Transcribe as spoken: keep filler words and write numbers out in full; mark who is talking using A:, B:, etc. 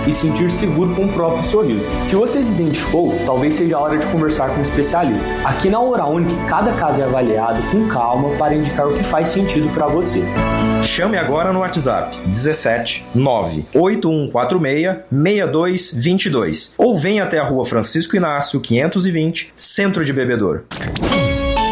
A: e sentir seguro com o próprio sorriso. Se você se identificou, talvez seja a hora de conversar com um especialista. Aqui na Oral Unique, cada caso é avaliado com calma para indicar o que faz sentido para você.
B: Chame agora no WhatsApp dezessete nove oito um quatro seis seis dois dois dois ou venha até a Rua Francisco Inácio quinhentos e vinte, Centro de Bebedouro.